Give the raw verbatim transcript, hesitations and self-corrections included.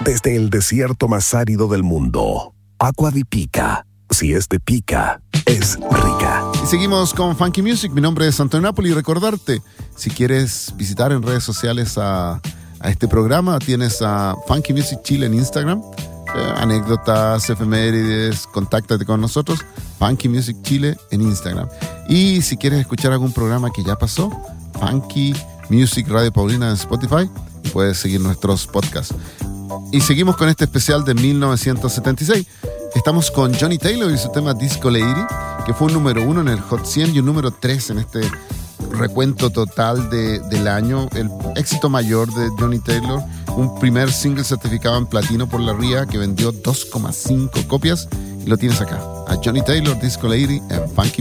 desde el desierto más árido del mundo. Agua di Pica. Si es de pica, es rica. Y seguimos con Funky Music. Mi nombre es Antonio Napoli y recordarte, si quieres visitar en redes sociales a, a este programa, tienes a Funky Music Chile en Instagram. Eh, anécdotas, efemérides, contáctate con nosotros. Funky Music Chile en Instagram. Y si quieres escuchar algún programa que ya pasó, Funky Music Radio Paulina en Spotify, y puedes seguir nuestros podcasts. Y seguimos con este especial de mil novecientos setenta y seis. Estamos con Johnny Taylor y su tema Disco Lady, que fue un número uno en el Hot cien y un número tres en este recuento total de, del año. El éxito mayor de Johnny Taylor, un primer single certificado en platino por la R I A que vendió dos coma cinco copias. Y lo tienes acá, a Johnny Taylor, Disco Lady en Funky